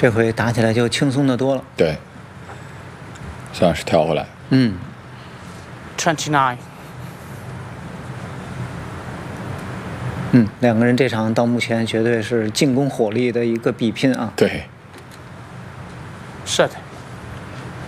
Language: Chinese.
这回打起来就轻松的多了。 对，算是调回来。 29。 两个人这场到目前绝对是进攻火力的一个比拼啊。 对。 Set。